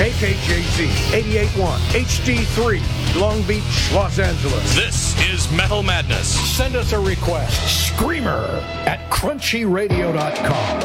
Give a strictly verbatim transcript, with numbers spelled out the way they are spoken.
K K J Z eighty-eight point one, H D three, Long Beach, Los Angeles. This is Metal Madness. Send us a request. Screamer at crunchy radio dot com.